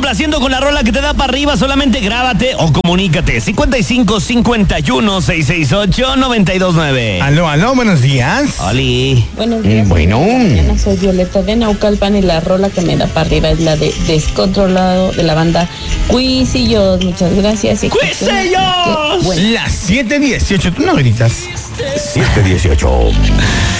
complaciendo con la rola que te da para arriba. Solamente grábate o comunícate. 55 51 668 929. Aló, buenos días. Oli. Buenos días. Bueno. Mañana soy Violeta de Naucalpan y la rola que me da para arriba es la de Descontrolado de la banda Cuisillos. Muchas gracias. ¡Cuisillos! Bueno. Las 7:18. Tú no gritas. 718.